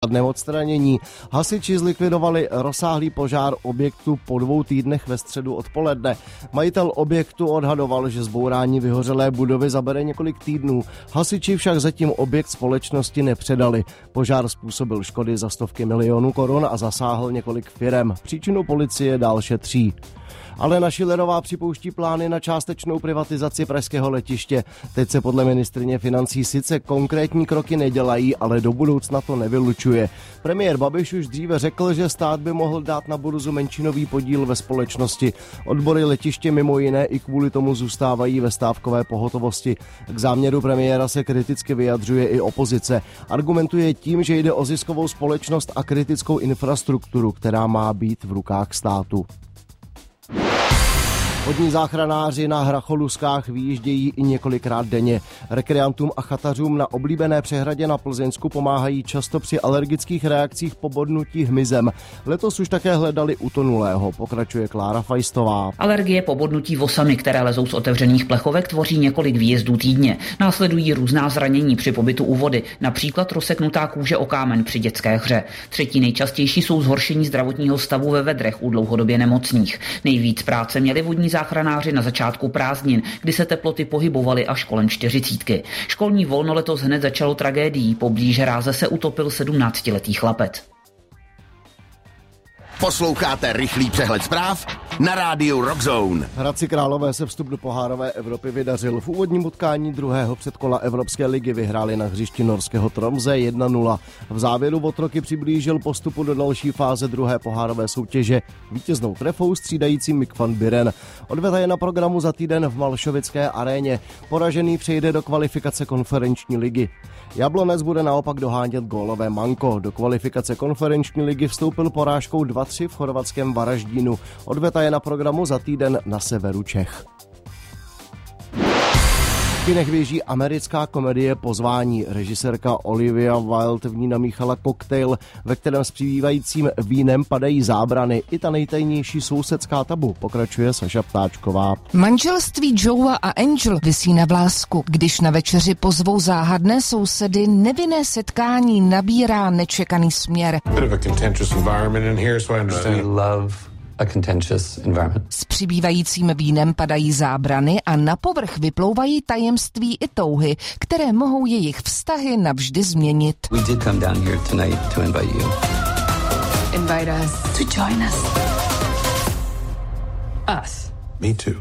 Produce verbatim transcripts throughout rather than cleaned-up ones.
řádném odstranění. Hasiči zlikvidovali rozsáhlý požár objektu po dvou týdnech ve středu odpoledne. Majitel objektu odhadoval, že zbourání vyhořelé budovy zabere několik týdnů. Hasiči však zatím objekt společnosti nepředali. Požár způsobil škody za stovky milionů korun a zasáhl několik firem. Příčinu policie dál šetří. Alena Schillerová připouští plány na částečnou privatizaci pražského letiště. Teď se podle ministryně financí sice konkrétní kroky nedělají, ale do budoucna to nevylučuje. Premiér Babiš už dříve řekl, že stát by mohl dát na burzu menšinový podíl ve společnosti. Odbory letiště mimo jiné i kvůli tomu zůstávají ve stávkové pohotovosti. K záměru premiéra se kriticky vyjadřuje i opozice. Argumentuje tím, že jde o ziskovou společnost a kritickou infrastrukturu, která má být v rukách státu. Vodní záchranáři na Hracholuskách vyjíždějí i několikrát denně. Rekreantům a chatařům na oblíbené přehradě na Plzeňsku pomáhají často při alergických reakcích po bodnutí hmyzem. Letos už také hledali utonulého, pokračuje Klára Fajstová. Alergie po bodnutí vosami, které lezou z otevřených plechovek, tvoří několik výjezdů týdně. Následují různá zranění při pobytu u vody, například rozseknutá kůže o kámen při dětské hře. Třetí nejčastější jsou zhoršení zdravotního stavu ve vedrech u dlouhodobě nemocných. Nejvíc práce měli vodní záchranáři na začátku prázdnin, kdy se teploty pohybovaly až kolem čtyřicítky. Školní volno letos hned začalo tragédií, poblíž hráze se utopil sedmnáctiletý chlapec. Posloucháte rychlý přehled zpráv na rádiu Rock Zone. Hradci Králové se vstup do pohárové Evropy vydařil. V úvodním utkání druhého předkola Evropské ligy vyhráli na hřišti norského Tromsø jedna nula. V závěru otroky přiblížil postupu do další fáze druhé pohárové soutěže vítěznou trefou střídající Mick van Buren. Odveta je na programu za týden v Malšovické aréně. Poražený přejde do kvalifikace konferenční ligy. Jablonec bude naopak dohánět gólové manko. Do kvalifikace konferenční ligy vstoupil porážkou dva tři v chorvatském Varaždínu. Odveta je na programu za týden na severu Čech. V kinech běží americká komedie Pozvání. Režisérka Olivia Wilde v ní namíchala koktejl, ve kterém s přibývajícím vínem padají zábrany. I ta nejtajnější sousedská tabu, pokračuje Saša Ptáčková. Manželství Joea a Angel visí na vlásku. Když na večeři pozvou záhadné sousedy, nevinné setkání nabírá nečekaný směr. A contentious environment. S přibývajícím vínem padají zábrany a na povrch vyplouvají tajemství i touhy, které mohou jejich vztahy navždy změnit. We did come down here tonight to invite you. Invite us to join us. Us. Me too.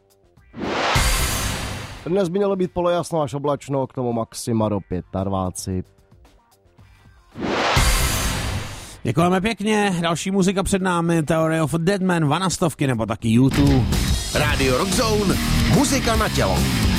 Dnes by mělo být polojasno až oblačno, k tomu maxima do dvacet pět. Děkujeme pěkně, další muzika před námi, Theory of a Deadman, Vanastovky nebo taky YouTube. Radio Rock Zone, muzika na tělo.